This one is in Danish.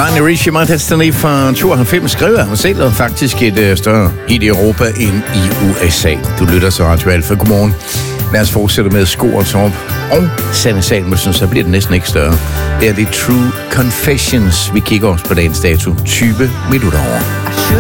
Lionel Richie, My Destiny fra 92, skrev han selv, og faktisk et større hit i Europa end i USA. Du lytter til Radio Alfa. Godmorgen. Lad os fortsætte med Skorets op og Sanne Samuelsen, så bliver det næsten ikke større. Det er det True Confessions. Vi kigger også på dagens dato 20 minutter over.